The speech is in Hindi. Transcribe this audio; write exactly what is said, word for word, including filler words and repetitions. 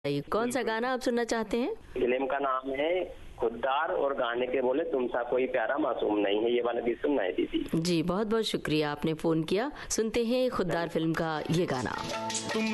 कौन सा गाना आप सुनना चाहते हैं? फिल्म का नाम है खुद्दार और गाने के बोले तुम सा कोई प्यारा मासूम नहीं है। ये वाला गीत सुनना है दीदी। जी बहुत बहुत शुक्रिया, आपने फोन किया। सुनते हैं खुद्दार फिल्म का ये गाना।